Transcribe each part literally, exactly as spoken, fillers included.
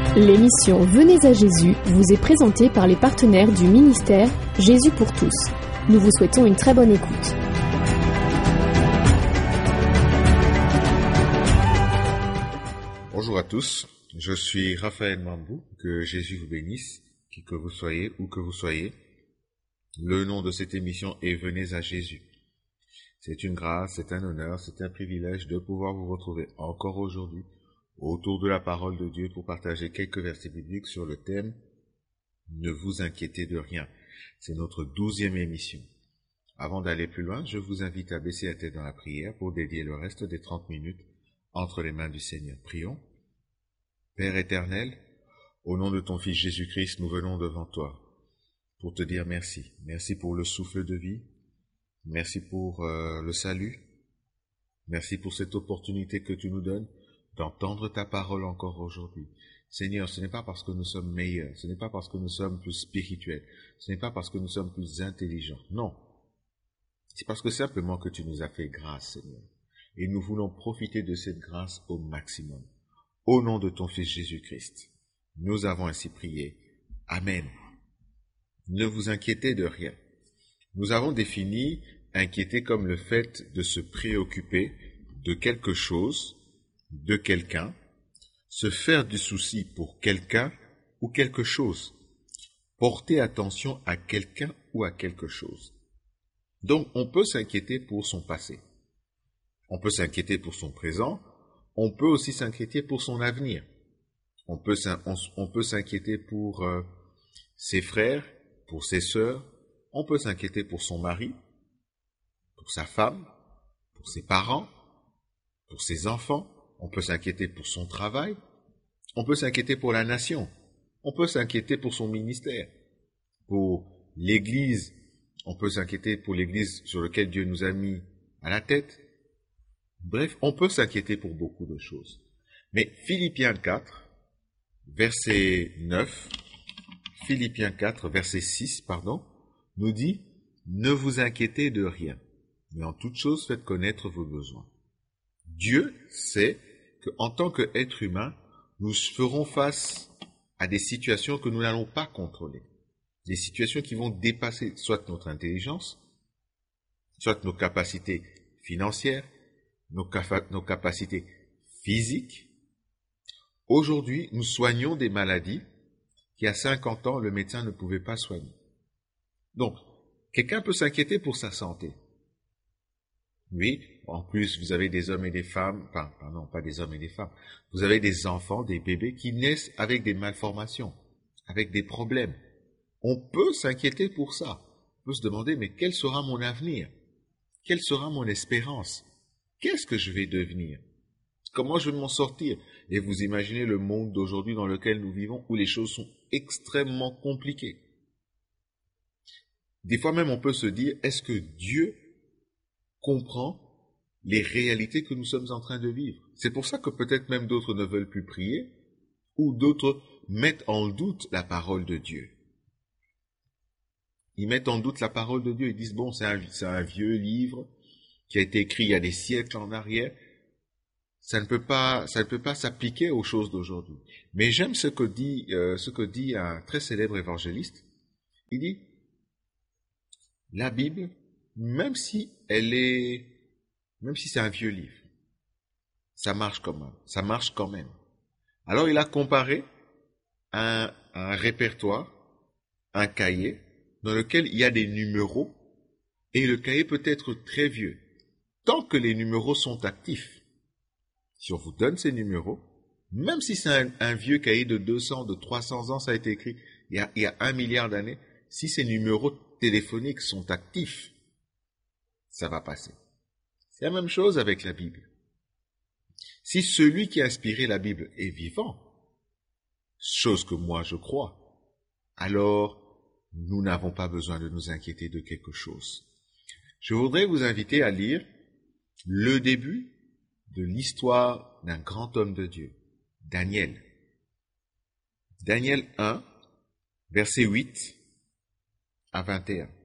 L'émission Venez à Jésus vous est présentée par les partenaires du ministère Jésus pour tous. Nous vous souhaitons une très bonne écoute. Bonjour à tous, je suis Raphaël Mambou, que Jésus vous bénisse, qui que vous soyez, où que vous soyez. Le nom de cette émission est Venez à Jésus. C'est une grâce, c'est un honneur, c'est un privilège de pouvoir vous retrouver encore aujourd'hui autour de la parole de Dieu pour partager quelques versets bibliques sur le thème « Ne vous inquiétez de rien ». C'est notre douzième émission. Avant d'aller plus loin, je vous invite à baisser la tête dans la prière pour dédier le reste des trente minutes entre les mains du Seigneur. Prions. Père éternel, au nom de ton Fils Jésus-Christ, nous venons devant toi pour te dire merci. Merci pour le souffle de vie. Merci pour euh, le salut. Merci pour cette opportunité que tu nous donnes d'entendre ta parole encore aujourd'hui. Seigneur, ce n'est pas parce que nous sommes meilleurs, ce n'est pas parce que nous sommes plus spirituels, ce n'est pas parce que nous sommes plus intelligents. Non. C'est parce que simplement que tu nous as fait grâce, Seigneur. Et nous voulons profiter de cette grâce au maximum. Au nom de ton Fils Jésus-Christ, nous avons ainsi prié. Amen. Ne vous inquiétez de rien. Nous avons défini inquiéter comme le fait de se préoccuper de quelque chose, de quelqu'un, se faire du souci pour quelqu'un ou quelque chose, porter attention à quelqu'un ou à quelque chose. Donc, on peut s'inquiéter pour son passé. On peut s'inquiéter pour son présent. On peut aussi s'inquiéter pour son avenir. On peut, on, on peut s'inquiéter pour euh, ses frères, pour ses sœurs. On peut s'inquiéter pour son mari, pour sa femme, pour ses parents, pour ses enfants. On peut s'inquiéter pour son travail. On peut s'inquiéter pour la nation. On peut s'inquiéter pour son ministère, pour l'Église. On peut s'inquiéter pour l'Église sur laquelle Dieu nous a mis à la tête. Bref, on peut s'inquiéter pour beaucoup de choses. Mais Philippiens quatre, verset neuf, Philippiens quatre, verset six, pardon, nous dit « Ne vous inquiétez de rien, mais en toute chose faites connaître vos besoins. » Dieu sait qu'en tant qu'être humain, nous ferons face à des situations que nous n'allons pas contrôler. Des situations qui vont dépasser soit notre intelligence, soit nos capacités financières, nos, capa- nos capacités physiques. Aujourd'hui, nous soignons des maladies qui, à cinquante ans, le médecin ne pouvait pas soigner. Donc, quelqu'un peut s'inquiéter pour sa santé. Oui, en plus, vous avez des hommes et des femmes, enfin, pardon, pas des hommes et des femmes, vous avez des enfants, des bébés qui naissent avec des malformations, avec des problèmes. On peut s'inquiéter pour ça. On peut se demander, mais quel sera mon avenir? Quelle sera mon espérance? Qu'est-ce que je vais devenir? Comment je vais m'en sortir? Et vous imaginez le monde d'aujourd'hui dans lequel nous vivons, où les choses sont extrêmement compliquées. Des fois même, on peut se dire, est-ce que Dieu comprend les réalités que nous sommes en train de vivre? C'est pour ça que peut-être même d'autres ne veulent plus prier, ou d'autres mettent en doute la parole de Dieu. Ils mettent en doute la parole de Dieu, ils disent, bon, c'est un, c'est un vieux livre qui a été écrit il y a des siècles en arrière, ça ne peut pas, ça ne peut pas s'appliquer aux choses d'aujourd'hui. Mais j'aime ce que dit, euh, ce que dit un très célèbre évangéliste. Il dit, la Bible, même si elle est, même si c'est un vieux livre, ça marche quand même, ça marche quand même. Alors il a comparé un, un répertoire, un cahier, dans lequel il y a des numéros, et le cahier peut être très vieux. Tant que les numéros sont actifs, si on vous donne ces numéros, même si c'est un, un vieux cahier de deux cents, de trois cents ans, ça a été écrit il y a, il y a un milliard d'années, si ces numéros téléphoniques sont actifs, ça va passer. C'est la même chose avec la Bible. Si celui qui a inspiré la Bible est vivant, chose que moi je crois, alors nous n'avons pas besoin de nous inquiéter de quelque chose. Je voudrais vous inviter à lire le début de l'histoire d'un grand homme de Dieu, Daniel. Daniel un, verset huit à vingt et un.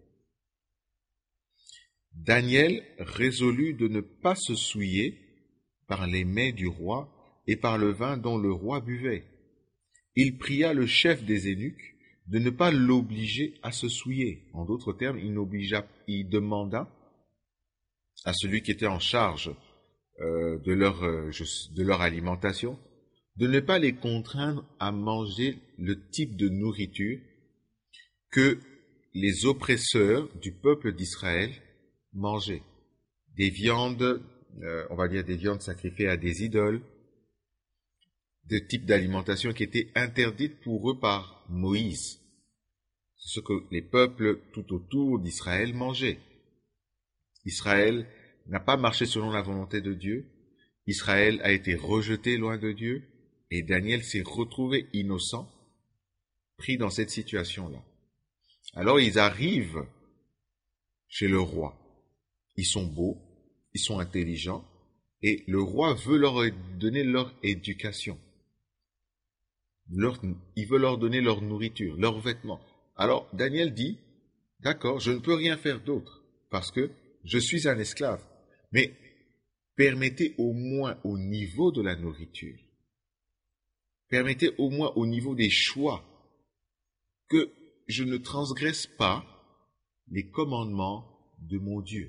Daniel résolut de ne pas se souiller par les mets du roi et par le vin dont le roi buvait. il pria le chef des eunuques de ne pas l'obliger à se souiller. En d'autres termes, il, n'obligea, il demanda à celui qui était en charge euh, de, leur, euh, de leur alimentation de ne pas les contraindre à manger le type de nourriture que les oppresseurs du peuple d'Israël mangeaient. Des viandes, euh, on va dire des viandes sacrifiées à des idoles, de types d'alimentation qui étaient interdites pour eux par Moïse. C'est ce que les peuples tout autour d'Israël mangeaient. Israël n'a pas marché selon la volonté de Dieu. Israël a été rejeté loin de Dieu. Et Daniel s'est retrouvé innocent, pris dans cette situation-là. Alors ils arrivent chez le roi. Ils sont beaux, ils sont intelligents, et le roi veut leur donner leur éducation. Leur, il veut leur donner leur nourriture, leurs vêtements. Alors Daniel dit, d'accord, je ne peux rien faire d'autre, parce que je suis un esclave. Mais permettez au moins au niveau de la nourriture, permettez au moins au niveau des choix que je ne transgresse pas les commandements de mon Dieu.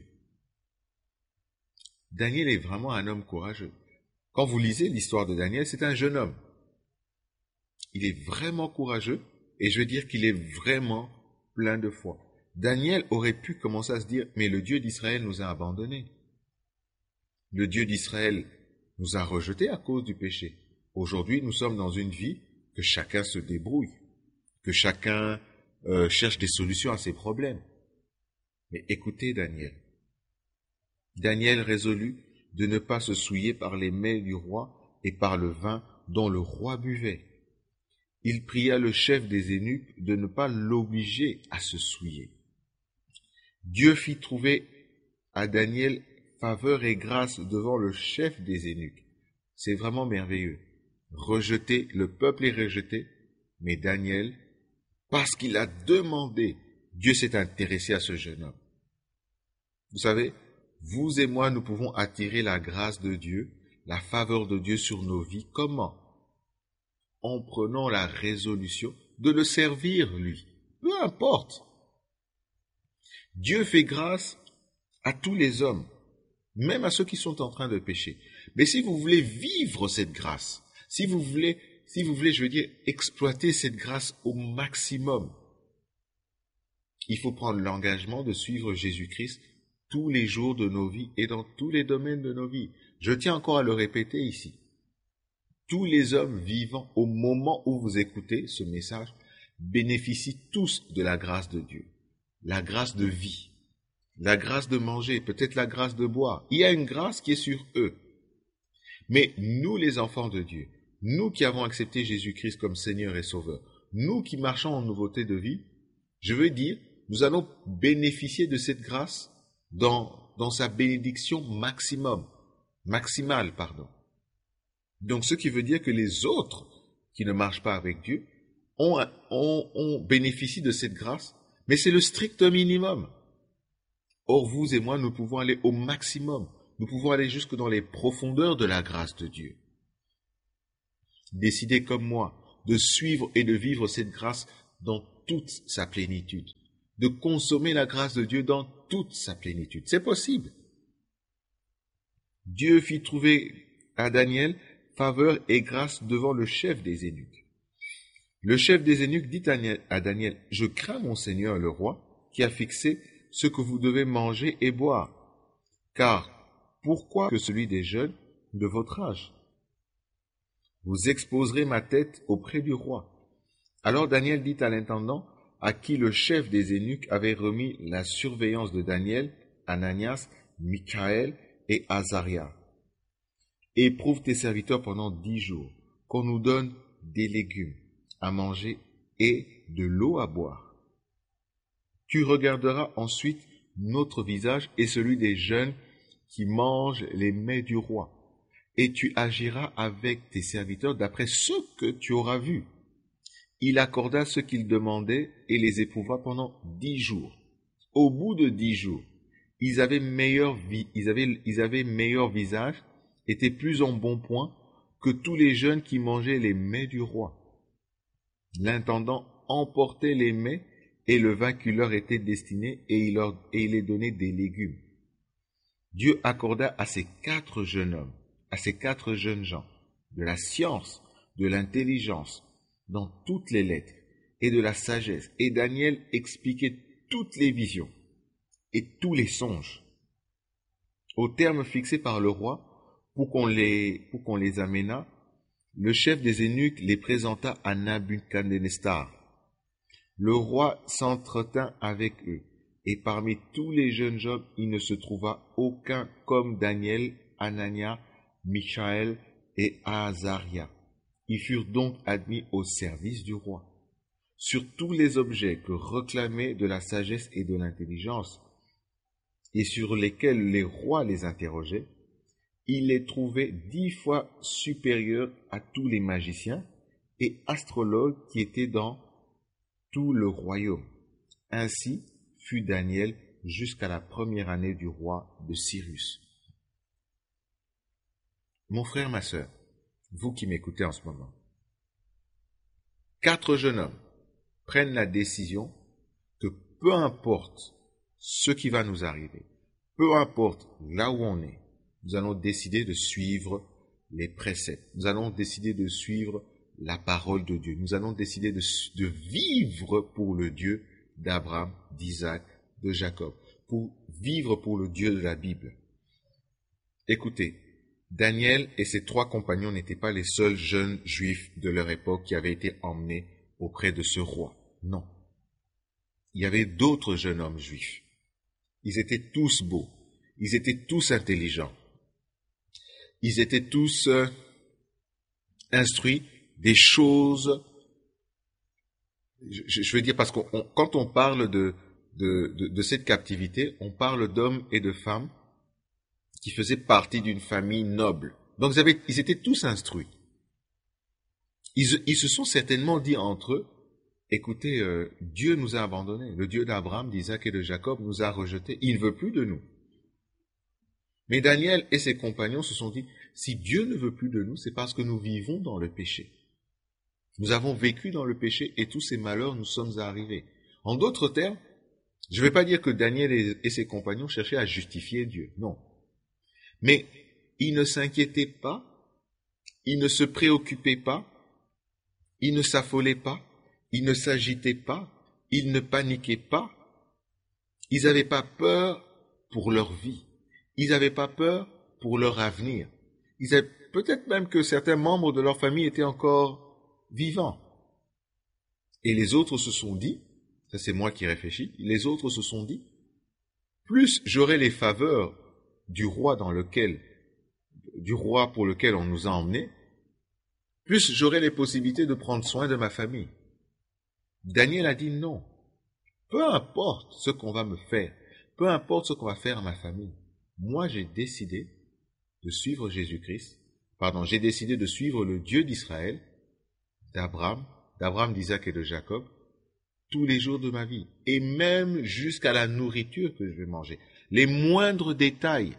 Daniel est vraiment un homme courageux. Quand vous lisez l'histoire de Daniel, c'est un jeune homme. Il est vraiment courageux et je veux dire qu'il est vraiment plein de foi. Daniel aurait pu commencer à se dire, mais le Dieu d'Israël nous a abandonnés. Le Dieu d'Israël nous a rejetés à cause du péché. Aujourd'hui, nous sommes dans une vie que chacun se débrouille, que chacun euh, cherche des solutions à ses problèmes. Mais écoutez Daniel. Daniel résolut de ne pas se souiller par les mets du roi et par le vin dont le roi buvait. Il pria le chef des eunuques de ne pas l'obliger à se souiller. Dieu fit trouver à Daniel faveur et grâce devant le chef des eunuques. C'est vraiment merveilleux. Rejeté, le peuple est rejeté, mais Daniel, parce qu'il a demandé, Dieu s'est intéressé à ce jeune homme. Vous savez, vous et moi, nous pouvons attirer la grâce de Dieu, la faveur de Dieu sur nos vies. Comment? En prenant la résolution de le servir, lui. Peu importe. Dieu fait grâce à tous les hommes, même à ceux qui sont en train de pécher. Mais si vous voulez vivre cette grâce, si vous voulez, si vous voulez, je veux dire, exploiter cette grâce au maximum, il faut prendre l'engagement de suivre Jésus-Christ tous les jours de nos vies et dans tous les domaines de nos vies. Je tiens encore à le répéter ici. Tous les hommes vivant au moment où vous écoutez ce message bénéficient tous de la grâce de Dieu. La grâce de vie, la grâce de manger, peut-être la grâce de boire. Il y a une grâce qui est sur eux. Mais nous, les enfants de Dieu, nous qui avons accepté Jésus-Christ comme Seigneur et Sauveur, nous qui marchons en nouveauté de vie, je veux dire, nous allons bénéficier de cette grâce dans, dans sa bénédiction maximum, maximale, pardon. Donc, ce qui veut dire que les autres qui ne marchent pas avec Dieu ont, ont, ont bénéficié de cette grâce, mais c'est le strict minimum. Or, vous et moi, nous pouvons aller au maximum. Nous pouvons aller jusque dans les profondeurs de la grâce de Dieu. Décidez comme moi de suivre et de vivre cette grâce dans toute sa plénitude, de consommer la grâce de Dieu dans toute sa plénitude. C'est possible. Dieu fit trouver à Daniel faveur et grâce devant le chef des eunuques. Le chef des eunuques dit à Daniel, « Je crains mon Seigneur le roi, qui a fixé ce que vous devez manger et boire. Car pourquoi que celui des jeunes de votre âge? Vous exposerez ma tête auprès du roi. » Alors Daniel dit à l'intendant, à qui le chef des eunuques avait remis la surveillance de Daniel, Ananias, Michaël et Azaria. « Éprouve tes serviteurs pendant dix jours, qu'on nous donne des légumes à manger et de l'eau à boire. Tu regarderas ensuite notre visage et celui des jeunes qui mangent les mets du roi, et tu agiras avec tes serviteurs d'après ce que tu auras vu. » Il accorda ce qu'ils demandaient et les éprouva pendant dix jours. Au bout de dix jours, ils avaient meilleur vie, ils avaient, ils avaient meilleur visage, étaient plus en bon point que tous les jeunes qui mangeaient les mets du roi. L'intendant emportait les mets et le vin qui leur était destiné, et il, leur, et il les donnait des légumes. Dieu accorda à ces quatre jeunes hommes, à ces quatre jeunes gens, de la science, de l'intelligence, dans toutes les lettres, et de la sagesse. Et Daniel expliquait toutes les visions et tous les songes. Au terme fixé par le roi, pour qu'on les, pour qu'on les amena, le chef des eunuques les présenta à Nabuchodonosor. Le roi s'entretint avec eux, et parmi tous les jeunes hommes, il ne se trouva aucun comme Daniel, Anania, Michaël et Azaria. Ils furent donc admis au service du roi. Sur tous les objets que réclamaient de la sagesse et de l'intelligence, et sur lesquels les rois les interrogeaient, il les trouvait dix fois supérieurs à tous les magiciens et astrologues qui étaient dans tout le royaume. Ainsi fut Daniel jusqu'à la première année du roi de Cyrus. Mon frère, ma sœur, vous qui m'écoutez en ce moment, quatre jeunes hommes prennent la décision que peu importe ce qui va nous arriver, peu importe là où on est, nous allons décider de suivre les préceptes, nous allons décider de suivre la parole de Dieu, nous allons décider de, de vivre pour le Dieu d'Abraham, d'Isaac, de Jacob, pour vivre pour le Dieu de la Bible. Écoutez, Daniel et ses trois compagnons n'étaient pas les seuls jeunes juifs de leur époque qui avaient été emmenés auprès de ce roi. Non. Il y avait d'autres jeunes hommes juifs. Ils étaient tous beaux. Ils étaient tous intelligents. Ils étaient tous euh, instruits des choses. Je, je veux dire, parce que quand on parle de, de, de, de cette captivité, on parle d'hommes et de femmes qui faisaient partie d'une famille noble. Donc ils, avaient, ils étaient tous instruits. Ils, ils se sont certainement dit entre eux, écoutez, euh, Dieu nous a abandonnés. Le Dieu d'Abraham, d'Isaac et de Jacob nous a rejetés. Il ne veut plus de nous. Mais Daniel et ses compagnons se sont dit, si Dieu ne veut plus de nous, c'est parce que nous vivons dans le péché. Nous avons vécu dans le péché et tous ces malheurs nous sommes arrivés. En d'autres termes, je ne vais pas dire que Daniel et, et ses compagnons cherchaient à justifier Dieu. Non. Mais ils ne s'inquiétaient pas, ils ne se préoccupaient pas, ils ne s'affolaient pas, ils ne s'agitaient pas, ils ne paniquaient pas. Ils n'avaient pas peur pour leur vie. Ils n'avaient pas peur pour leur avenir. Ils avaient, peut-être même que certains membres de leur famille étaient encore vivants. Et les autres se sont dit, ça c'est moi qui réfléchis, les autres se sont dit, plus j'aurai les faveurs du roi dans lequel, du roi pour lequel on nous a emmenés, plus j'aurai les possibilités de prendre soin de ma famille. Daniel a dit non. Peu importe ce qu'on va me faire, peu importe ce qu'on va faire à ma famille, moi j'ai décidé de suivre Jésus-Christ, pardon, j'ai décidé de suivre le Dieu d'Israël, d'Abraham, d'Abraham, d'Isaac et de Jacob, tous les jours de ma vie, et même jusqu'à la nourriture que je vais manger, les moindres détails.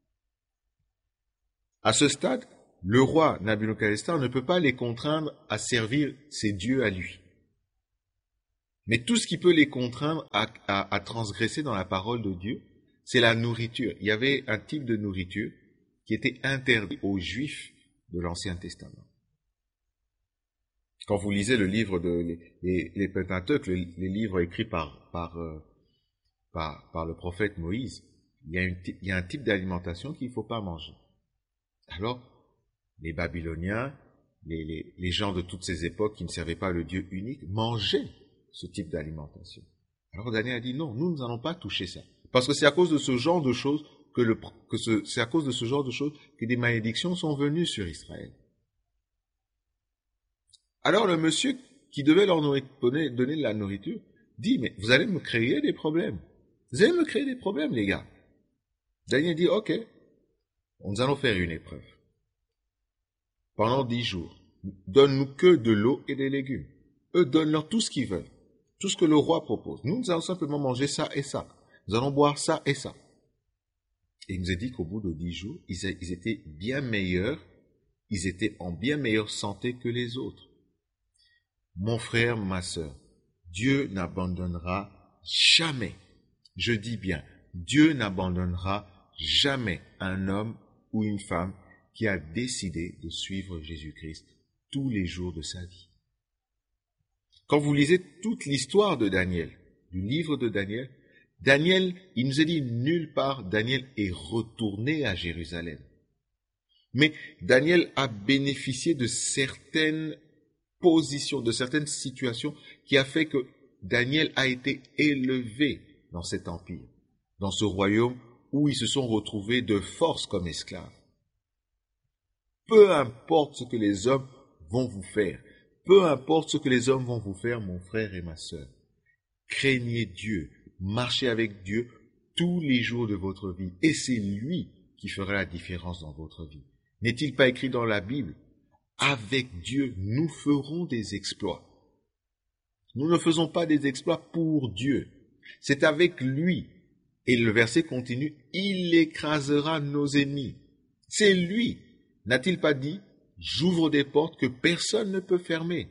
À ce stade, le roi Nabuchodonosor ne peut pas les contraindre à servir ses dieux à lui. Mais tout ce qui peut les contraindre à, à, à transgresser dans la parole de Dieu, c'est la nourriture. Il y avait un type de nourriture qui était interdit aux Juifs de l'Ancien Testament. Quand vous lisez le livre de les, les, les Pentateuques, les, les livres écrits par, par, euh, par, par le prophète Moïse, il y a, une, il y a un type d'alimentation qu'il ne faut pas manger. Alors, les Babyloniens, les, les, les gens de toutes ces époques qui ne servaient pas le Dieu unique, mangeaient ce type d'alimentation. Alors Daniel a dit non, nous n'allons pas toucher ça. Parce que c'est à cause de ce genre de choses que le, que ce, c'est à cause de ce genre de choses que des malédictions sont venues sur Israël. Alors le monsieur qui devait leur donner, donner de la nourriture dit, mais vous allez me créer des problèmes. Vous allez me créer des problèmes, les gars. Daniel dit, ok, nous allons faire une épreuve. Pendant dix jours, donne-nous que de l'eau et des légumes. Eux, donnent-leur tout ce qu'ils veulent, tout ce que le roi propose. Nous, nous allons simplement manger ça et ça. Nous allons boire ça et ça. Et il nous a dit qu'au bout de dix jours, ils étaient bien meilleurs, ils étaient en bien meilleure santé que les autres. Mon frère, ma sœur, Dieu n'abandonnera jamais, je dis bien, Dieu n'abandonnera jamais un homme ou une femme qui a décidé de suivre Jésus-Christ tous les jours de sa vie. Quand vous lisez toute l'histoire de Daniel, du livre de Daniel, Daniel, il nous est dit nulle part, Daniel est retourné à Jérusalem. Mais Daniel a bénéficié de certaines positions, de certaines situations qui a fait que Daniel a été élevé dans cet empire, dans ce royaume où ils se sont retrouvés de force comme esclaves. Peu importe ce que les hommes vont vous faire, peu importe ce que les hommes vont vous faire, mon frère et ma sœur, craignez Dieu, marchez avec Dieu tous les jours de votre vie, et c'est lui qui fera la différence dans votre vie. N'est-il pas écrit dans la Bible? Avec Dieu, nous ferons des exploits. Nous ne faisons pas des exploits pour Dieu. C'est avec lui. Et le verset continue, il écrasera nos ennemis. C'est lui. N'a-t-il pas dit, j'ouvre des portes que personne ne peut fermer?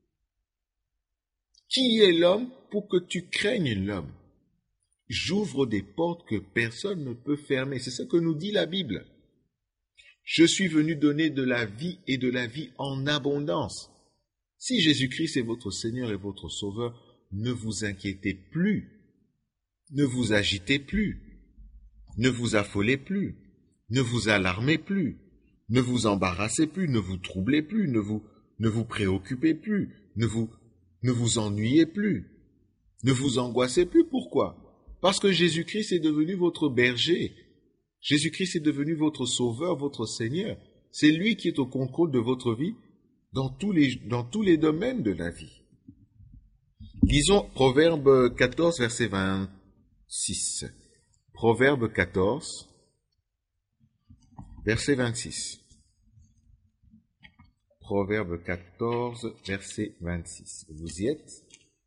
Qui est l'homme pour que tu craignes l'homme? J'ouvre des portes que personne ne peut fermer. C'est ce que nous dit la Bible. Je suis venu donner de la vie et de la vie en abondance. Si Jésus-Christ est votre Seigneur et votre Sauveur, ne vous inquiétez plus, ne vous agitez plus, ne vous affolez plus, ne vous alarmez plus, ne vous embarrassez plus, ne vous troublez plus, ne vous, ne vous préoccupez plus, ne vous, ne vous ennuyez plus, ne vous angoissez plus. Pourquoi? Parce que Jésus-Christ est devenu votre berger. Jésus-Christ est devenu votre sauveur, votre Seigneur. C'est lui qui est au contrôle de votre vie dans tous les, dans tous les domaines de la vie. Lisons Proverbe quatorze, verset vingt-six. Proverbe quatorze, verset vingt-six. Proverbe quatorze, verset vingt-six. Vous y êtes?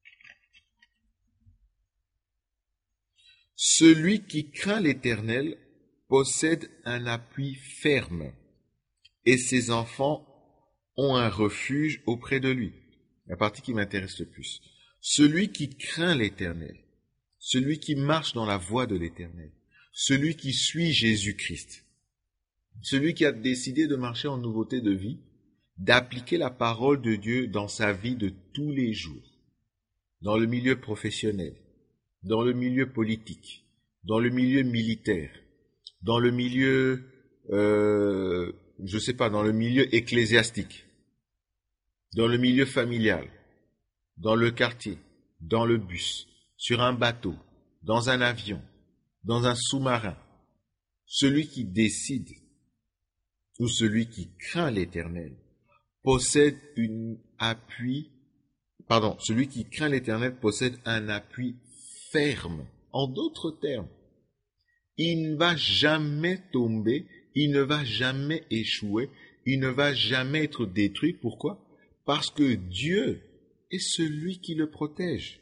Celui qui craint l'Éternel possède un appui ferme, et ses enfants ont un refuge auprès de lui. La partie qui m'intéresse le plus. Celui qui craint l'Éternel, celui qui marche dans la voie de l'Éternel, celui qui suit Jésus-Christ, celui qui a décidé de marcher en nouveauté de vie, d'appliquer la parole de Dieu dans sa vie de tous les jours, dans le milieu professionnel, dans le milieu politique, dans le milieu militaire, dans le milieu, euh, je sais pas, dans le milieu ecclésiastique, dans le milieu familial, dans le quartier, dans le bus, sur un bateau, dans un avion, dans un sous-marin. Celui qui décide ou celui qui craint l'Éternel possède une appui, pardon, celui qui craint l'Éternel possède un appui ferme. En d'autres termes, il ne va jamais tomber, il ne va jamais échouer, il ne va jamais être détruit. Pourquoi? Parce que Dieu est celui qui le protège.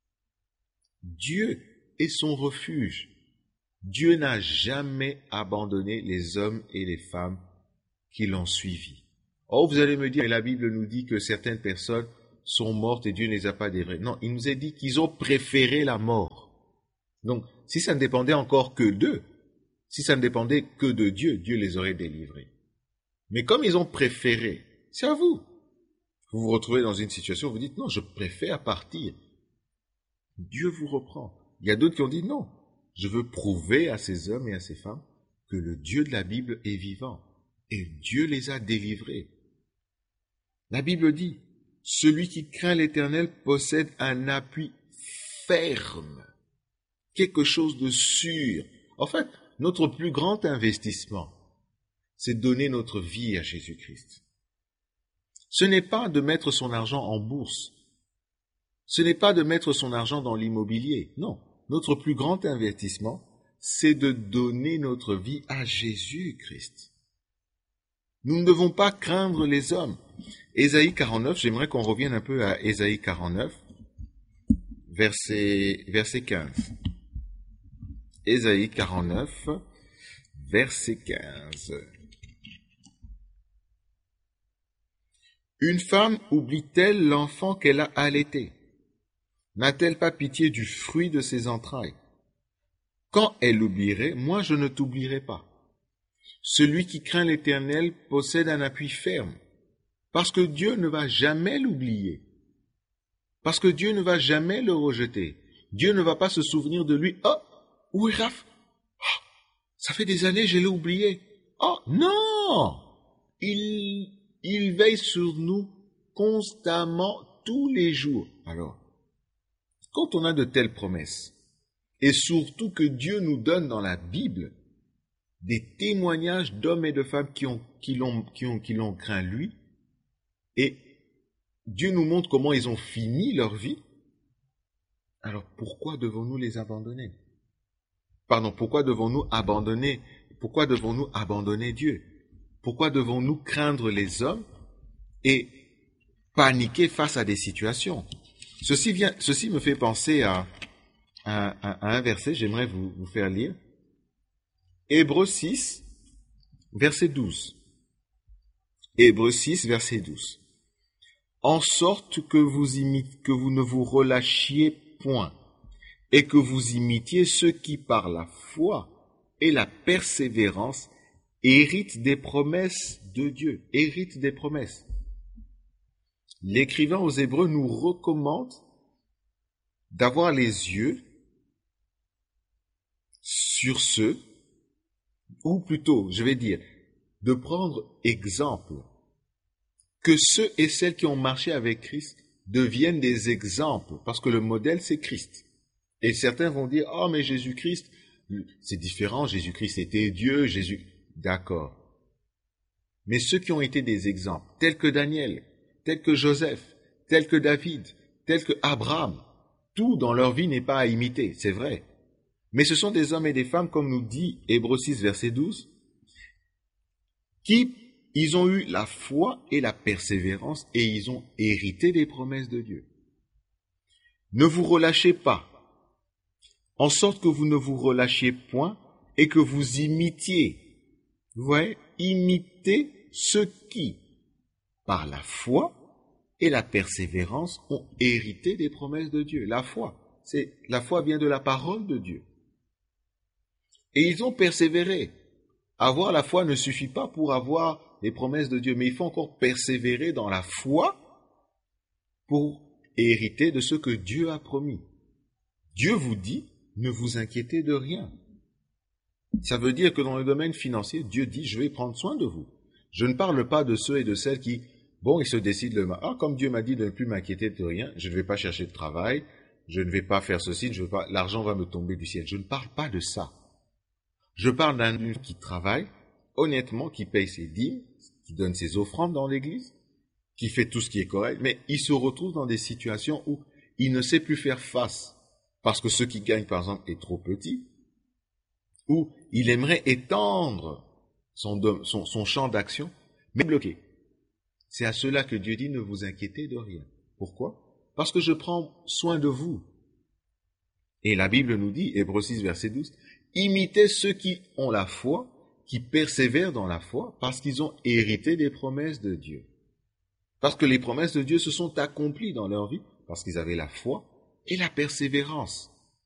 Dieu est son refuge. Dieu n'a jamais abandonné les hommes et les femmes qui l'ont suivi. Oh, vous allez me dire, mais la Bible nous dit que certaines personnes sont mortes et Dieu ne les a pas délivrées. Non, il nous a dit qu'ils ont préféré la mort. Donc, si ça ne dépendait encore que d'eux, si ça ne dépendait que de Dieu, Dieu les aurait délivrés. Mais comme ils ont préféré, c'est à vous. Vous vous retrouvez dans une situation où vous dites, non, je préfère partir. Dieu vous reprend. Il y a d'autres qui ont dit, non, je veux prouver à ces hommes et à ces femmes que le Dieu de la Bible est vivant. Et Dieu les a délivrés. La Bible dit, celui qui craint l'Éternel possède un appui ferme. Quelque chose de sûr. En fait, notre plus grand investissement, c'est donner notre vie à Jésus-Christ. Ce n'est pas de mettre son argent en bourse. Ce n'est pas de mettre son argent dans l'immobilier. Non, notre plus grand investissement, c'est de donner notre vie à Jésus-Christ. Nous ne devons pas craindre les hommes. Ésaïe quarante-neuf, j'aimerais qu'on revienne un peu à Ésaïe quarante-neuf, verset, verset quinze. Ésaïe quarante-neuf, verset quinze. Une femme oublie-t-elle l'enfant qu'elle a allaité? N'a-t-elle pas pitié du fruit de ses entrailles? Quand elle l'oublierait, moi je ne t'oublierai pas. Celui qui craint l'Éternel possède un appui ferme, parce que Dieu ne va jamais l'oublier, parce que Dieu ne va jamais le rejeter. Dieu ne va pas se souvenir de lui. Oh, où est Raph? Oh, ça fait des années, je l'ai oublié. Oh, non! Il, il veille sur nous constamment, tous les jours. Alors, quand on a de telles promesses, et surtout que Dieu nous donne dans la Bible des témoignages d'hommes et de femmes qui ont, qui l'ont, qui ont, qui l'ont craint lui, et Dieu nous montre comment ils ont fini leur vie, alors pourquoi devons-nous les abandonner? Pardon, pourquoi devons-nous abandonner? Pourquoi devons-nous abandonner Dieu? Pourquoi devons-nous craindre les hommes et paniquer face à des situations? Ceci vient, ceci me fait penser à, à, à, à un verset, j'aimerais vous, vous faire lire. Hébreux six, verset douze. Hébreux six, verset douze. En sorte que vous imite, que vous ne vous relâchiez point, et que vous imitiez ceux qui, par la foi et la persévérance, héritent des promesses de Dieu, héritent des promesses. L'écrivain aux Hébreux nous recommande d'avoir les yeux sur ceux, ou plutôt, je vais dire, de prendre exemple, que ceux et celles qui ont marché avec Christ deviennent des exemples, parce que le modèle, c'est Christ. Et certains vont dire, oh, mais Jésus-Christ, c'est différent, Jésus-Christ était Dieu, Jésus... D'accord. Mais ceux qui ont été des exemples, tels que Daniel, tels que Joseph, tels que David, tels que Abraham, tout dans leur vie n'est pas à imiter, c'est vrai. Mais ce sont des hommes et des femmes, comme nous dit Hébreux six, verset douze, qui, ils ont eu la foi et la persévérance et ils ont hérité des promesses de Dieu. Ne vous relâchez pas, en sorte que vous ne vous relâchiez point et que vous imitiez, vous voyez, imitez ceux qui, par la foi et la persévérance, ont hérité des promesses de Dieu. La foi, c'est, la foi vient de la parole de Dieu. Et ils ont persévéré. Avoir la foi ne suffit pas pour avoir les promesses de Dieu, mais il faut encore persévérer dans la foi pour hériter de ce que Dieu a promis. Dieu vous dit, ne vous inquiétez de rien. Ça veut dire que dans le domaine financier, Dieu dit, je vais prendre soin de vous. Je ne parle pas de ceux et de celles qui, bon, ils se décident le matin. Ah, comme Dieu m'a dit de ne plus m'inquiéter de rien, je ne vais pas chercher de travail, je ne vais pas faire ceci, je veux pas, l'argent va me tomber du ciel. Je ne parle pas de ça. Je parle d'un qui travaille, honnêtement, qui paye ses dîmes, qui donne ses offrandes dans l'église, qui fait tout ce qui est correct, mais il se retrouve dans des situations où il ne sait plus faire face, parce que ce qu'il gagne, par exemple, est trop petit, où il aimerait étendre son, son, son champ d'action, mais bloqué. C'est à cela que Dieu dit, ne vous inquiétez de rien. Pourquoi? Parce que je prends soin de vous. Et la Bible nous dit, Hébreux six, verset douze, imitez ceux qui ont la foi, qui persévèrent dans la foi, parce qu'ils ont hérité des promesses de Dieu. Parce que les promesses de Dieu se sont accomplies dans leur vie, parce qu'ils avaient la foi et la persévérance.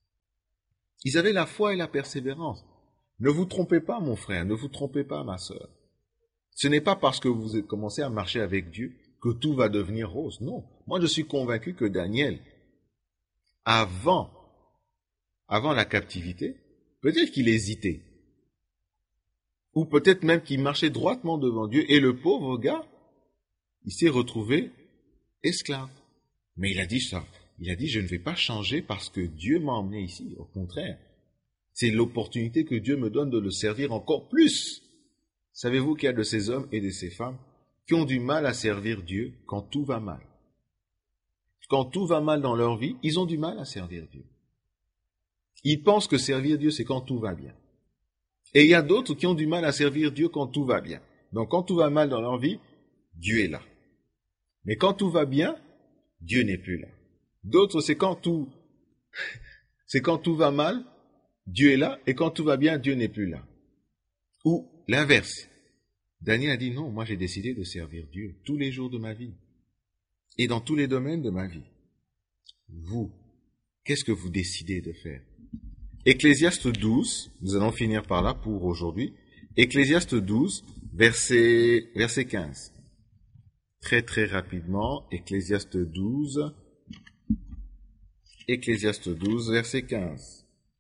Ils avaient la foi et la persévérance. Ne vous trompez pas, mon frère, ne vous trompez pas, ma sœur. Ce n'est pas parce que vous commencez à marcher avec Dieu que tout va devenir rose. Non. Moi, je suis convaincu que Daniel, avant, avant la captivité, peut-être qu'il hésitait. Ou peut-être même qu'il marchait droitement devant Dieu. Et le pauvre gars, il s'est retrouvé esclave. Mais il a dit ça. Il a dit, je ne vais pas changer parce que Dieu m'a emmené ici. Au contraire, c'est l'opportunité que Dieu me donne de le servir encore plus. Savez-vous qu'il y a de ces hommes et de ces femmes qui ont du mal à servir Dieu quand tout va mal? Quand tout va mal dans leur vie, ils ont du mal à servir Dieu. Ils pensent que servir Dieu, c'est quand tout va bien. Et il y a d'autres qui ont du mal à servir Dieu quand tout va bien. Donc quand tout va mal dans leur vie, Dieu est là. Mais quand tout va bien, Dieu n'est plus là. D'autres, c'est quand tout, c'est quand tout va mal, Dieu est là, et quand tout va bien, Dieu n'est plus là. Ou l'inverse. Daniel a dit non, moi j'ai décidé de servir Dieu tous les jours de ma vie. et dans tous les domaines de ma vie. Vous, qu'est-ce que vous décidez de faire? Ecclésiaste douze, nous allons finir par là pour aujourd'hui. Ecclésiaste douze, verset, verset quinze. Très très rapidement, Ecclésiaste douze, Ecclésiaste douze, verset quinze.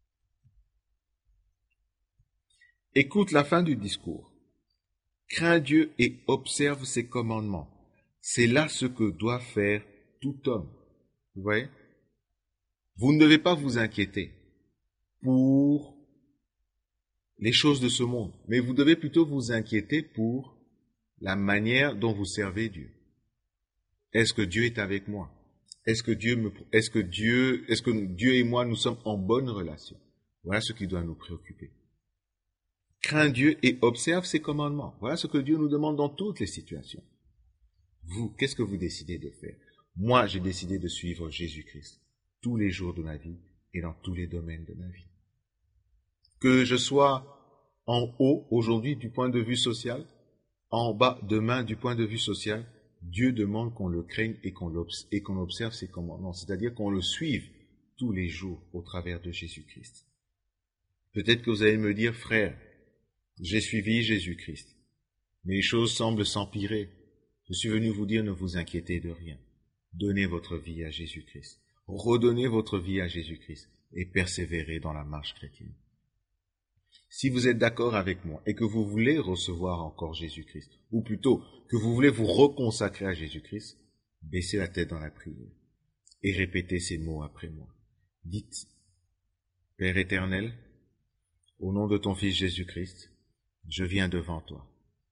Écoute la fin du discours. Crains Dieu et observe ses commandements. C'est là ce que doit faire tout homme. Vous voyez? Vous ne devez pas vous inquiéter pour les choses de ce monde, mais vous devez plutôt vous inquiéter pour la manière dont vous servez Dieu. Est-ce que Dieu est avec moi? Est-ce que Dieu me, est-ce que Dieu, est-ce que Dieu et moi nous sommes en bonne relation? Voilà ce qui doit nous préoccuper. Crains Dieu et observe ses commandements. Voilà ce que Dieu nous demande dans toutes les situations. Vous, qu'est-ce que vous décidez de faire? Moi, j'ai décidé de suivre Jésus-Christ tous les jours de ma vie et dans tous les domaines de ma vie. Que je sois en haut aujourd'hui du point de vue social, en bas demain du point de vue social, Dieu demande qu'on le craigne et qu'on l'obs- et qu'on observe ses commandements, c'est-à-dire qu'on le suive tous les jours au travers de Jésus-Christ. Peut-être que vous allez me dire, frère, j'ai suivi Jésus-Christ, mais les choses semblent s'empirer. Je suis venu vous dire, ne vous inquiétez de rien. Donnez votre vie à Jésus-Christ. Redonnez votre vie à Jésus-Christ et persévérez dans la marche chrétienne. Si vous êtes d'accord avec moi et que vous voulez recevoir encore Jésus-Christ, ou plutôt que vous voulez vous reconsacrer à Jésus-Christ, baissez la tête dans la prière et répétez ces mots après moi. Dites, Père éternel, au nom de ton Fils Jésus-Christ, je viens devant toi.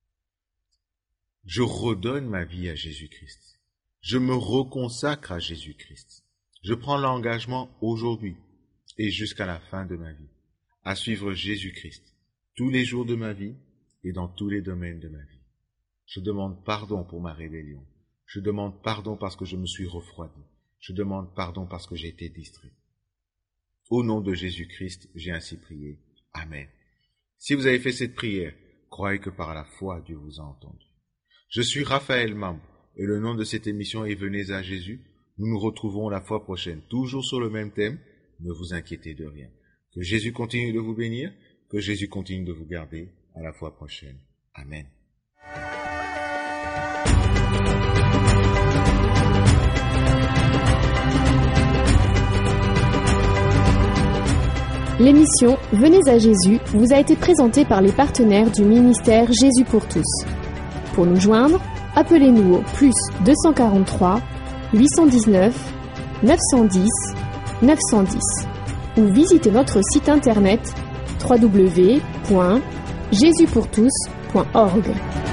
Je redonne ma vie à Jésus-Christ. Je me reconsacre à Jésus-Christ. Je prends l'engagement aujourd'hui et jusqu'à la fin de ma vie à suivre Jésus-Christ tous les jours de ma vie et dans tous les domaines de ma vie. Je demande pardon pour ma rébellion. Je demande pardon parce que je me suis refroidi. Je demande pardon parce que j'ai été distrait. Au nom de Jésus-Christ, j'ai ainsi prié. Amen. Si vous avez fait cette prière, croyez que par la foi, Dieu vous a entendu. Je suis Raphaël Mambou et le nom de cette émission est Venez à Jésus. Nous nous retrouvons la fois prochaine, toujours sur le même thème. Ne vous inquiétez de rien. Que Jésus continue de vous bénir, que Jésus continue de vous garder. À la fois prochaine. Amen. L'émission Venez à Jésus vous a été présentée par les partenaires du ministère Jésus pour tous. Pour nous joindre, appelez-nous au plus deux cent quarante-trois, huit cent dix-neuf, neuf cent dix, neuf cent dix ou visitez notre site internet w w w point jésus pour tous point org.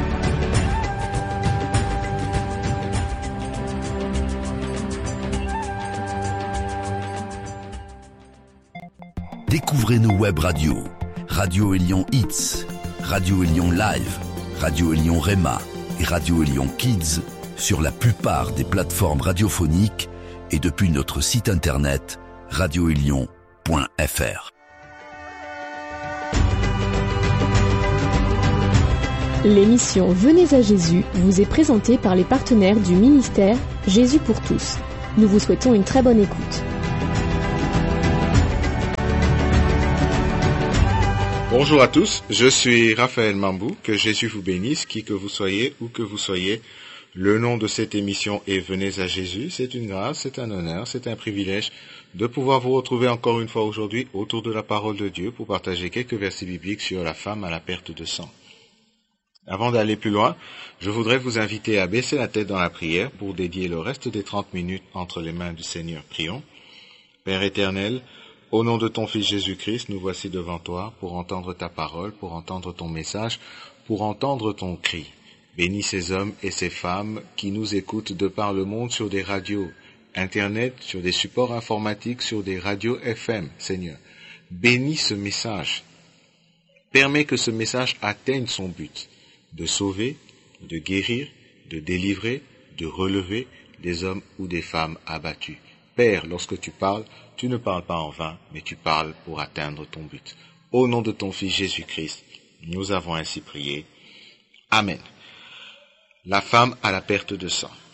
Découvrez nos web radios, Radio Élion Hits, Radio Élion Live, Radio Élion Rema et Radio Élion Kids sur la plupart des plateformes radiophoniques et depuis notre site internet radio élion point f r. L'émission Venez à Jésus vous est présentée par les partenaires du ministère Jésus pour tous. Nous vous souhaitons une très bonne écoute. Bonjour à tous, je suis Raphaël Mambou, que Jésus vous bénisse, qui que vous soyez, où que vous soyez. Le nom de cette émission est Venez à Jésus. C'est une grâce, c'est un honneur, c'est un privilège de pouvoir vous retrouver encore une fois aujourd'hui autour de la parole de Dieu pour partager quelques versets bibliques sur la femme à la perte de sang. Avant d'aller plus loin, je voudrais vous inviter à baisser la tête dans la prière pour dédier le reste des trente minutes entre les mains du Seigneur. Prions. Père éternel, au nom de ton Fils Jésus-Christ, nous voici devant toi pour entendre ta parole, pour entendre ton message, pour entendre ton cri. Bénis ces hommes et ces femmes qui nous écoutent de par le monde sur des radios, Internet, sur des supports informatiques, sur des radios F M, Seigneur. Bénis ce message. Permets que ce message atteigne son but, de sauver, de guérir, de délivrer, de relever des hommes ou des femmes abattus. Père, lorsque tu parles, tu ne parles pas en vain, mais tu parles pour atteindre ton but. Au nom de ton Fils Jésus-Christ, nous avons ainsi prié. Amen. La femme à la perte de sang.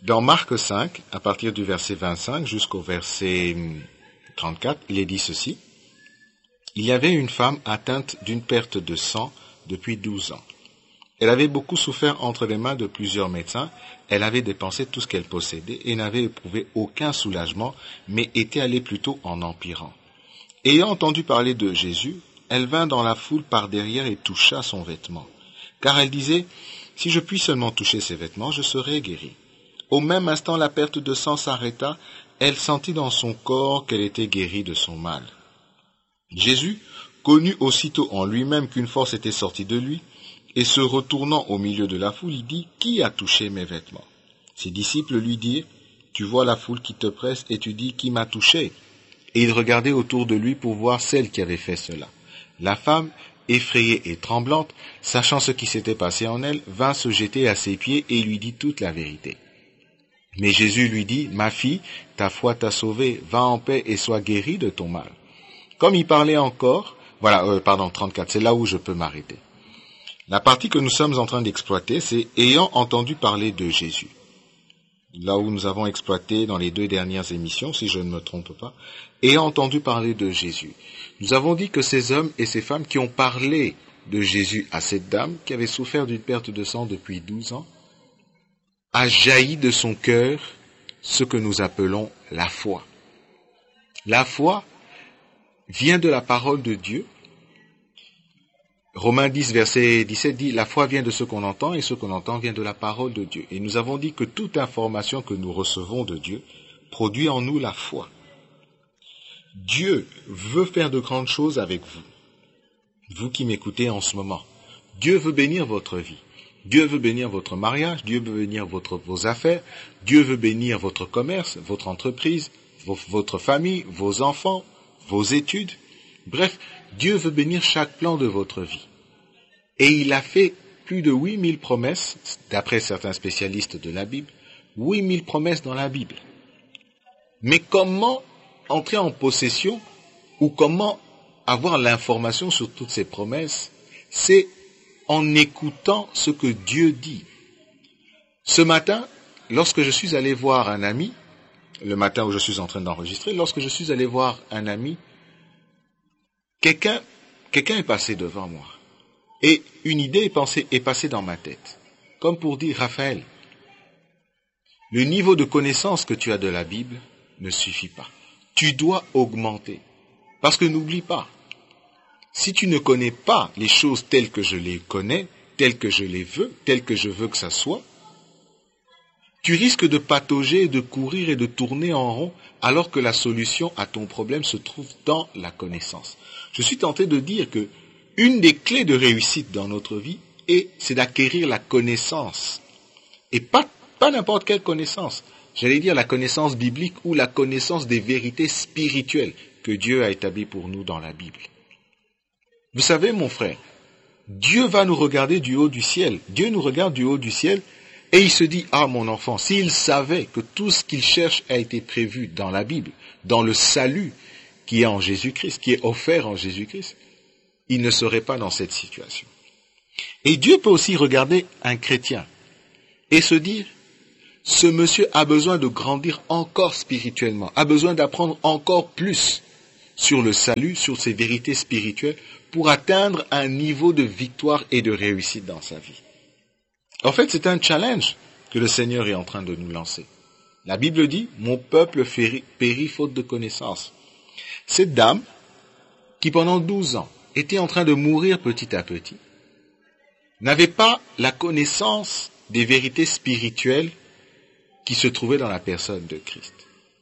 Dans Marc cinq, à partir du verset vingt-cinq jusqu'au verset trente-quatre, il est dit ceci. Il y avait une femme atteinte d'une perte de sang depuis douze ans. Elle avait beaucoup souffert entre les mains de plusieurs médecins. Elle avait dépensé tout ce qu'elle possédait et n'avait éprouvé aucun soulagement, mais était allée plutôt en empirant. Ayant entendu parler de Jésus, elle vint dans la foule par derrière et toucha son vêtement. Car elle disait, « Si je puis seulement toucher ses vêtements, je serai guérie. » Au même instant, la perte de sang s'arrêta. Elle sentit dans son corps qu'elle était guérie de son mal. Jésus connut aussitôt en lui-même qu'une force était sortie de lui, et se retournant au milieu de la foule, il dit, « Qui a touché mes vêtements ?» Ses disciples lui dirent, « Tu vois la foule qui te presse et tu dis, « Qui m'a touché ?» Et il regardait autour de lui pour voir celle qui avait fait cela. La femme, effrayée et tremblante, sachant ce qui s'était passé en elle, vint se jeter à ses pieds et lui dit toute la vérité. Mais Jésus lui dit, « Ma fille, ta foi t'a sauvée, va en paix et sois guérie de ton mal. » Comme il parlait encore, voilà, euh, pardon, trente-quatre, c'est là où je peux m'arrêter. La partie que nous sommes en train d'exploiter, c'est « ayant entendu parler de Jésus ». Là où nous avons exploité dans les deux dernières émissions, si je ne me trompe pas, « ayant entendu parler de Jésus ». Nous avons dit que ces hommes et ces femmes qui ont parlé de Jésus à cette dame, qui avait souffert d'une perte de sang depuis douze ans, a jailli de son cœur ce que nous appelons la foi. La foi vient de la parole de Dieu. Romains dix, verset dix-sept dit, la foi vient de ce qu'on entend et ce qu'on entend vient de la parole de Dieu. Et nous avons dit que toute information que nous recevons de Dieu produit en nous la foi. Dieu veut faire de grandes choses avec vous, vous qui m'écoutez en ce moment. Dieu veut bénir votre vie. Dieu veut bénir votre mariage, Dieu veut bénir votre, vos affaires, Dieu veut bénir votre commerce, votre entreprise, vos, votre famille, vos enfants, vos études. Bref, Dieu veut bénir chaque plan de votre vie. Et il a fait plus de huit mille promesses, d'après certains spécialistes de la Bible, huit mille promesses dans la Bible. Mais comment entrer en possession ou comment avoir l'information sur toutes ces promesses? C'est en écoutant ce que Dieu dit. Ce matin, lorsque je suis allé voir un ami, le matin où je suis en train d'enregistrer, lorsque je suis allé voir un ami, quelqu'un, quelqu'un est passé devant moi. Et une idée est, pensée, est passée dans ma tête. Comme pour dire, Raphaël, le niveau de connaissance que tu as de la Bible ne suffit pas. Tu dois augmenter. Parce que n'oublie pas, si tu ne connais pas les choses telles que je les connais, telles que je les veux, telles que je veux que ça soit, tu risques de patauger, de courir et de tourner en rond, alors que la solution à ton problème se trouve dans la connaissance. Je suis tenté de dire que une des clés de réussite dans notre vie, est, c'est d'acquérir la connaissance. Et pas, pas n'importe quelle connaissance. J'allais dire la connaissance biblique ou la connaissance des vérités spirituelles que Dieu a établies pour nous dans la Bible. Vous savez, mon frère, Dieu va nous regarder du haut du ciel. Dieu nous regarde du haut du ciel et il se dit, ah mon enfant, s'il savait que tout ce qu'il cherche a été prévu dans la Bible, dans le salut qui est en Jésus-Christ, qui est offert en Jésus-Christ, il ne serait pas dans cette situation. Et Dieu peut aussi regarder un chrétien et se dire, ce monsieur a besoin de grandir encore spirituellement, a besoin d'apprendre encore plus sur le salut, sur ses vérités spirituelles, pour atteindre un niveau de victoire et de réussite dans sa vie. En fait, c'est un challenge que le Seigneur est en train de nous lancer. La Bible dit, mon peuple périt faute de connaissance. Cette dame, qui pendant douze ans était en train de mourir petit à petit, n'avait pas la connaissance des vérités spirituelles qui se trouvaient dans la personne de Christ.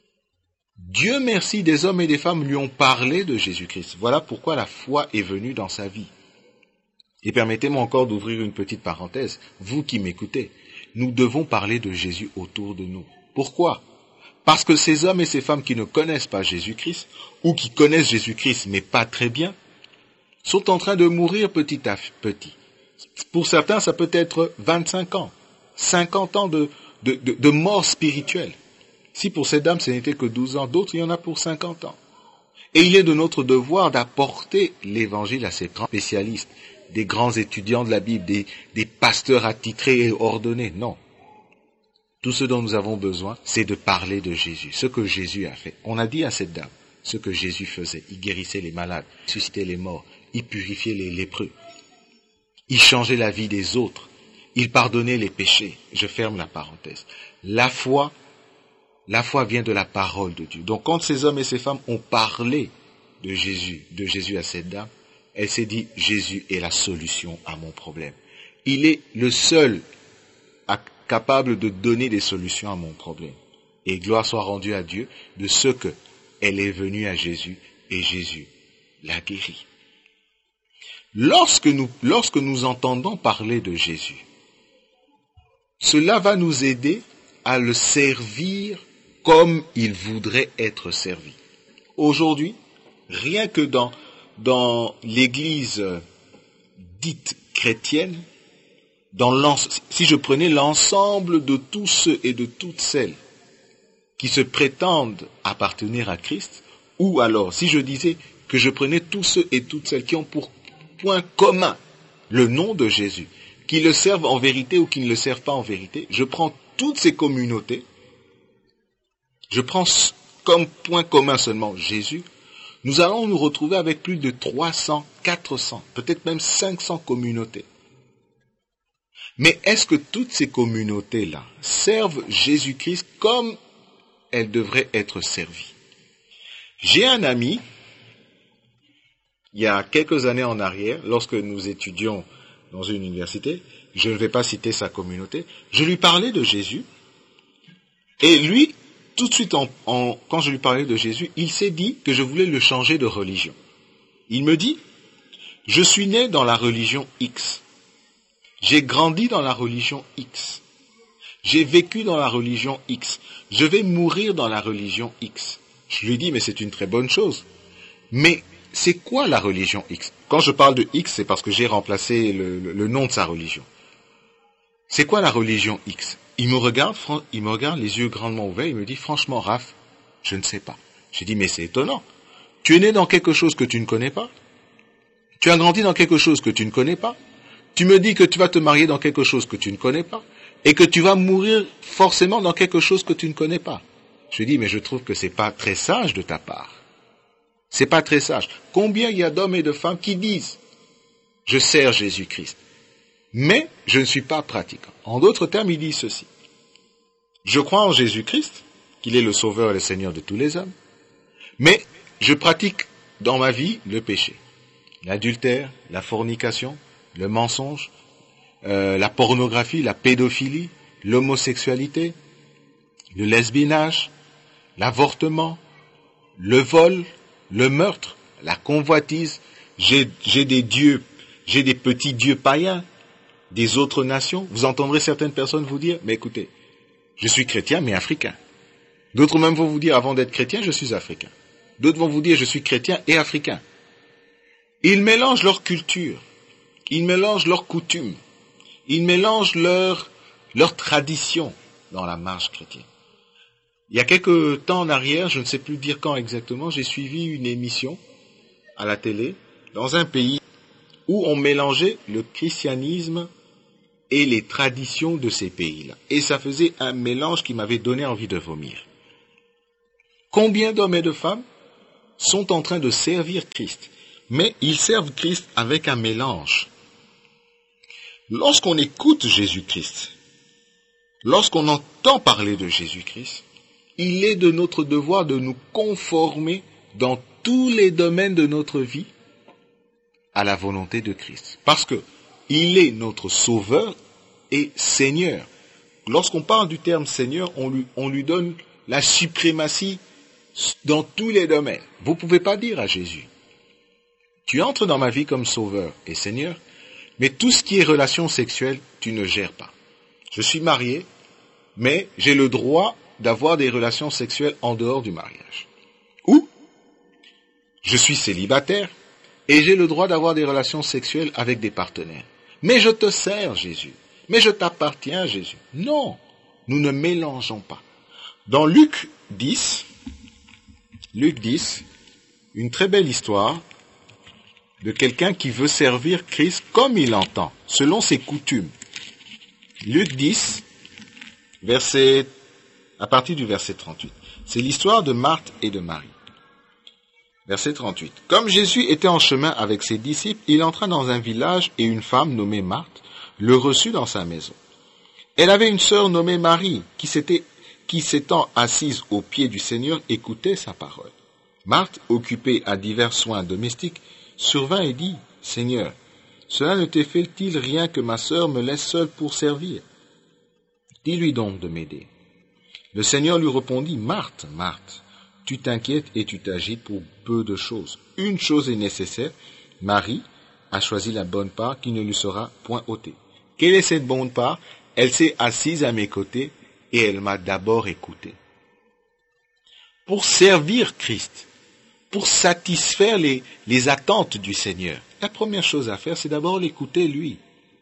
Dieu merci, des hommes et des femmes lui ont parlé de Jésus-Christ. Voilà pourquoi la foi est venue dans sa vie. Et permettez-moi encore d'ouvrir une petite parenthèse. Vous qui m'écoutez, nous devons parler de Jésus autour de nous. Pourquoi? Parce que ces hommes et ces femmes qui ne connaissent pas Jésus-Christ, ou qui connaissent Jésus-Christ mais pas très bien, sont en train de mourir petit à petit. Pour certains, ça peut être vingt-cinq ans, cinquante ans de, de, de, de mort spirituelle. Si pour ces dames ce n'était que douze ans, d'autres il y en a pour cinquante ans. Et il est de notre devoir d'apporter l'évangile à ces grands spécialistes, des grands étudiants de la Bible, des, des pasteurs attitrés et ordonnés. Non. Tout ce dont nous avons besoin, c'est de parler de Jésus, ce que Jésus a fait. On a dit à cette dame ce que Jésus faisait. Il guérissait les malades, il ressuscitait les morts, il purifiait les lépreux, il changeait la vie des autres, il pardonnait les péchés. Je ferme la parenthèse. La foi, la foi vient de la parole de Dieu. Donc quand ces hommes et ces femmes ont parlé de Jésus, de Jésus à cette dame, elle s'est dit, Jésus est la solution à mon problème. Il est le seul à, capable de donner des solutions à mon problème. Et gloire soit rendue à Dieu de ce que elle est venue à Jésus et Jésus l'a guérie. Lorsque nous, lorsque nous entendons parler de Jésus, cela va nous aider à le servir comme il voudrait être servi. Aujourd'hui, rien que dans, dans l'église dite chrétienne, dans si je prenais l'ensemble de tous ceux et de toutes celles qui se prétendent appartenir à Christ, ou alors si je disais que je prenais tous ceux et toutes celles qui ont pour point commun le nom de Jésus, qui le servent en vérité ou qui ne le servent pas en vérité, je prends toutes ces communautés, je prends comme point commun seulement Jésus, nous allons nous retrouver avec plus de trois cents, quatre cents, peut-être même cinq cents communautés. Mais est-ce que toutes ces communautés-là servent Jésus-Christ comme elles devraient être servies? J'ai un ami, il y a quelques années en arrière, lorsque nous étudions dans une université, je ne vais pas citer sa communauté, je lui parlais de Jésus, et lui, tout de suite, en, en, quand je lui parlais de Jésus, il s'est dit que je voulais le changer de religion. Il me dit, je suis né dans la religion X, j'ai grandi dans la religion X, j'ai vécu dans la religion X, je vais mourir dans la religion X. Je lui dis, mais c'est une très bonne chose. Mais c'est quoi la religion X? Quand je parle de X, c'est parce que j'ai remplacé le, le, le nom de sa religion. C'est quoi la religion X? Il me regarde, il me regarde les yeux grandement ouverts, il me dit, franchement, Raph, je ne sais pas. J'ai dit, mais c'est étonnant. Tu es né dans quelque chose que tu ne connais pas. Tu as grandi dans quelque chose que tu ne connais pas. Tu me dis que tu vas te marier dans quelque chose que tu ne connais pas. Et que tu vas mourir forcément dans quelque chose que tu ne connais pas. Je dis, mais je trouve que c'est pas très sage de ta part. C'est pas très sage. Combien il y a d'hommes et de femmes qui disent, je sers Jésus-Christ, mais je ne suis pas pratiquant. En d'autres termes, il dit ceci. Je crois en Jésus-Christ, qu'il est le Sauveur et le Seigneur de tous les hommes, mais je pratique dans ma vie le péché. L'adultère, la fornication, le mensonge, euh, la pornographie, la pédophilie, l'homosexualité, le lesbiennage, l'avortement, le vol, le meurtre, la convoitise. J'ai, j'ai des dieux, j'ai des petits dieux païens des autres nations. Vous entendrez certaines personnes vous dire, mais écoutez, je suis chrétien mais africain. D'autres même vont vous dire, avant d'être chrétien, je suis africain. D'autres vont vous dire, je suis chrétien et africain. Ils mélangent leur culture, ils mélangent leurs coutumes, ils mélangent leur, leur tradition dans la marche chrétienne. Il y a quelques temps en arrière, je ne sais plus dire quand exactement, j'ai suivi une émission à la télé dans un pays où on mélangeait le christianisme et les traditions de ces pays-là. Et ça faisait un mélange qui m'avait donné envie de vomir. Combien d'hommes et de femmes sont en train de servir Christ, mais ils servent Christ avec un mélange. Lorsqu'on écoute Jésus-Christ, lorsqu'on entend parler de Jésus-Christ, il est de notre devoir de nous conformer dans tous les domaines de notre vie à la volonté de Christ. Parce que il est notre Sauveur et Seigneur. Lorsqu'on parle du terme Seigneur, on lui, on lui donne la suprématie dans tous les domaines. Vous ne pouvez pas dire à Jésus, tu entres dans ma vie comme Sauveur et Seigneur, mais tout ce qui est relation sexuelle, tu ne gères pas. Je suis marié, mais j'ai le droit d'avoir des relations sexuelles en dehors du mariage. Ou, je suis célibataire et j'ai le droit d'avoir des relations sexuelles avec des partenaires. Mais je te sers, Jésus. Mais je t'appartiens, Jésus. Non, nous ne mélangeons pas. Dans Luc dix, Luc dix, une très belle histoire de quelqu'un qui veut servir Christ comme il entend, selon ses coutumes. Luc dix, Verset, à partir du verset trente-huit. C'est l'histoire de Marthe et de Marie. Verset trente-huit. Comme Jésus était en chemin avec ses disciples, il entra dans un village et une femme nommée Marthe le reçut dans sa maison. Elle avait une sœur nommée Marie qui s'était, qui s'étant assise aux pieds du Seigneur écoutait sa parole. Marthe, occupée à divers soins domestiques, survint et dit, « Seigneur, cela ne te fait-il rien que ma sœur me laisse seule pour servir? Dis-lui donc de m'aider. » Le Seigneur lui répondit, « Marthe, Marthe, tu t'inquiètes et tu t'agites pour peu de choses. Une chose est nécessaire. Marie a choisi la bonne part qui ne lui sera point ôtée. » Quelle est cette bonne part? Elle s'est assise à mes côtés et elle m'a d'abord écouté. Pour servir Christ, pour satisfaire les, les attentes du Seigneur, la première chose à faire, c'est d'abord l'écouter lui.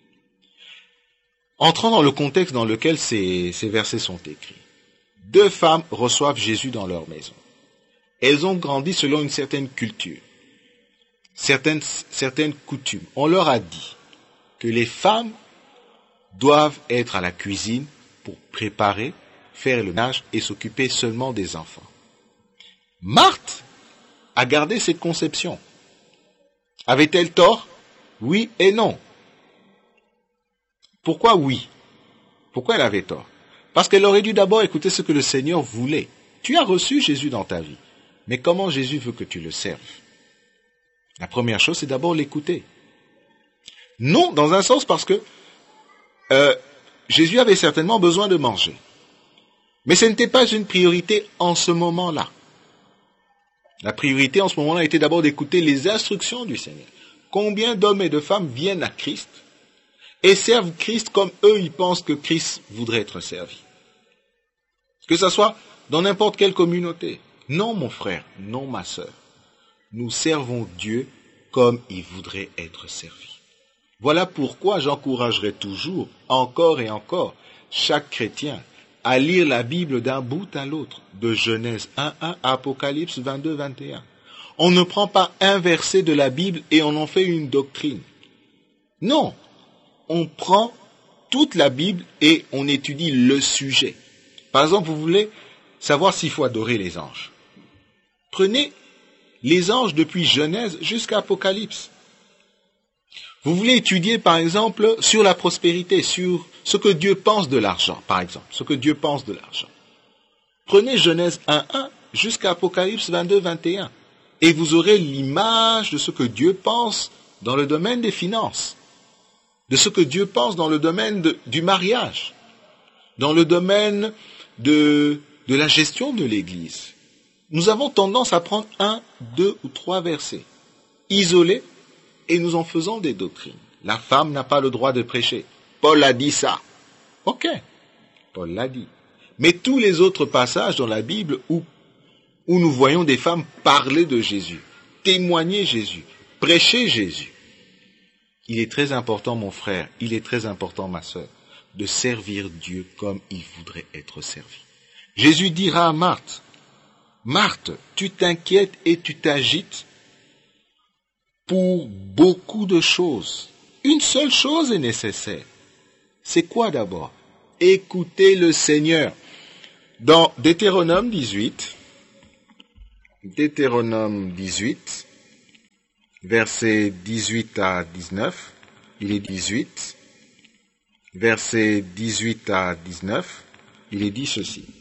Entrons dans le contexte dans lequel ces, ces versets sont écrits. Deux femmes reçoivent Jésus dans leur maison. Elles ont grandi selon une certaine culture, certaines, certaines coutumes. On leur a dit que les femmes doivent être à la cuisine pour préparer, faire le ménage et s'occuper seulement des enfants. Marthe a gardé cette conception. Avait-elle tort? Oui et non. Pourquoi oui? Pourquoi elle avait tort? Parce qu'elle aurait dû d'abord écouter ce que le Seigneur voulait. Tu as reçu Jésus dans ta vie, mais comment Jésus veut que tu le serves? La première chose, c'est d'abord l'écouter. Non, dans un sens parce que euh, Jésus avait certainement besoin de manger. Mais ce n'était pas une priorité en ce moment-là. La priorité en ce moment-là était d'abord d'écouter les instructions du Seigneur. Combien d'hommes et de femmes viennent à Christ et servent Christ comme eux, ils pensent que Christ voudrait être servi? Que ce soit dans n'importe quelle communauté. Non, mon frère, non, ma sœur. Nous servons Dieu comme il voudrait être servi. Voilà pourquoi j'encouragerai toujours, encore et encore, chaque chrétien à lire la Bible d'un bout à l'autre, de Genèse un un à Apocalypse vingt-deux vingt et un. On ne prend pas un verset de la Bible et on en fait une doctrine. Non, on prend toute la Bible et on étudie le sujet. Par exemple, vous voulez savoir s'il faut adorer les anges. Prenez les anges depuis Genèse jusqu'à Apocalypse. Vous voulez étudier, par exemple, sur la prospérité, sur ce que Dieu pense de l'argent, par exemple, ce que Dieu pense de l'argent. Prenez Genèse un un jusqu'à Apocalypse vingt-deux vingt et un, et vous aurez l'image de ce que Dieu pense dans le domaine des finances, de ce que Dieu pense dans le domaine de, du mariage, dans le domaine de, de la gestion de l'Église. Nous avons tendance à prendre un, deux ou trois versets, isolés, et nous en faisons des doctrines. La femme n'a pas le droit de prêcher. Paul a dit ça. Ok, Paul l'a dit. Mais tous les autres passages dans la Bible où, où nous voyons des femmes parler de Jésus, témoigner Jésus, prêcher Jésus, il est très important, mon frère, il est très important, ma sœur, de servir Dieu comme il voudrait être servi. Jésus dira à Marthe, « Marthe, tu t'inquiètes et tu t'agites pour beaucoup de choses. Une seule chose est nécessaire. C'est quoi d'abord? Écoutez le Seigneur. » Dans Deutéronome dix-huit, Deutéronome dix-huit, versets dix-huit à dix-neuf, il est dix-huit, versets dix-huit à dix-neuf, il est dit ceci.